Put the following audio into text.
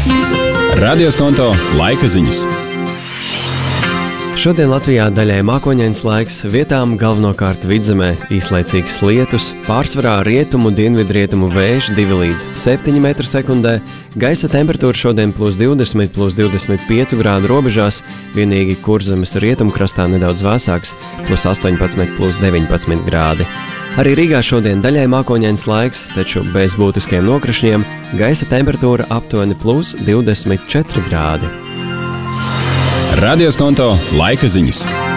Radioskonto laika ziņas. Šodien Latvijā daļai mākoņains laiks, vietām galvenokārt vidzemē īslaicīgs lietus, pārsvarā rietumu, dienvidrietumu vējš 2 līdz 7 m/sekundē, gaisa temperatūra šodien +20, +25 grādu robežās, vienīgi Kurzemes rietumkrastā nedaudz vēsāks, +18, +19 grādi. Arī Rīgā šodien daļai mākoņains laiks, taču bez būtiskiem nokrišņiem, gaisa temperatūra aptuveni +24 grādi. Radioskonto laika ziņas.